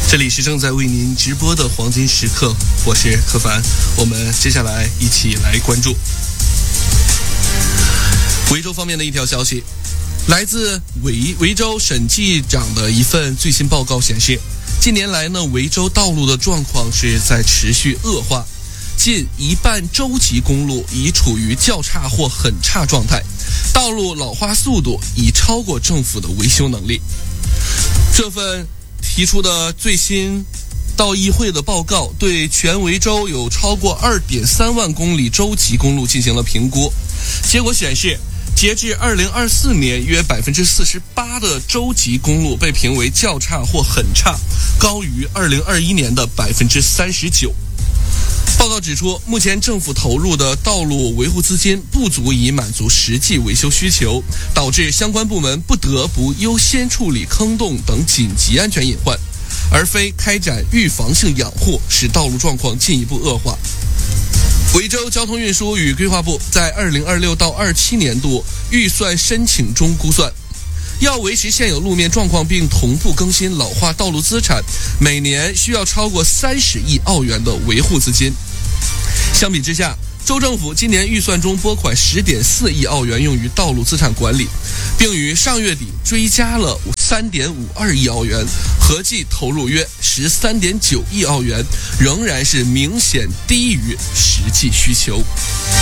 这里是正在为您直播的黄金时刻，我是柯凡，我们接下来一起来关注维州方面的一条消息。来自维州审计长的一份最新报告显示，近年来呢，维州道路的状况是在持续恶化，近一半州级公路已处于较差或很差状态，道路老化速度已超过政府的维修能力。这份提出的最新到议会的报告对全维州有超过 2.3 万公里州级公路进行了评估，结果显示，截至2024年，约 48% 的州级公路被评为较差或很差，高于2021年的 39%。报告指出，目前政府投入的道路维护资金不足以满足实际维修需求，导致相关部门不得不优先处理坑洞等紧急安全隐患，而非开展预防性养护，使道路状况进一步恶化。维州交通运输与规划部在2026到27年度预算申请中估算，要维持现有路面状况并同步更新老化道路资产，每年需要超过30亿澳元的维护资金。相比之下，州政府今年预算中拨款 10.4 亿澳元用于道路资产管理，并于上月底追加了 3.52 亿澳元，合计投入约 13.9 亿澳元，仍然是明显低于实际需求。